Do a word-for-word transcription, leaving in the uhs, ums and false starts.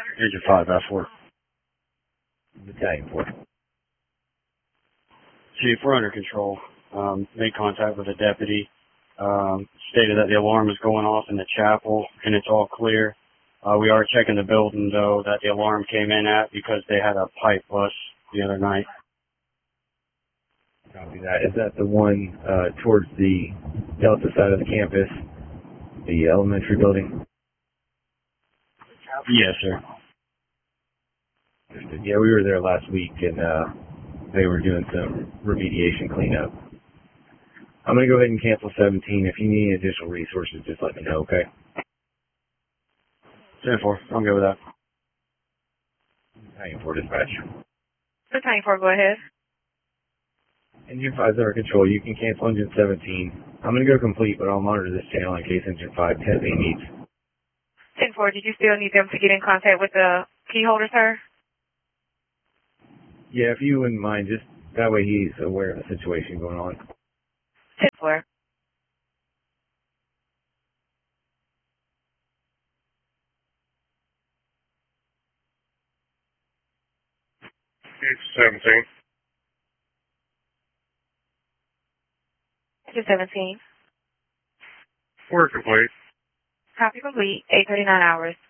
Agent five, F four. Battalion four. Chief, we're under control. Um, made contact with a deputy. Um, stated that the alarm was going off in the chapel, and it's all clear. Uh, we are checking the building, though, that the alarm came in at because they had a pipe bust the other night. Copy that. Is that the one uh, towards the Delta side of the campus, the elementary building? Yes, sir. Yeah, we were there last week, and uh, they were doing some remediation cleanup. I'm going to go ahead and cancel seventeen. If you need additional resources, just let me know, okay? ten four, I'm good with that. Battalion four dispatch. Battalion four, go ahead. Engine five is under control. You can cancel engine seventeen. I'm going to go complete, but I'll monitor this channel in case engine five has any needs. ten four, did you still need them to get in contact with the key holder, sir? Yeah, if you wouldn't mind, just that way he's aware of the situation going on. ten four. It's seventeen. It's seventeen. We're complete. Copy complete. eight thirty-nine hours.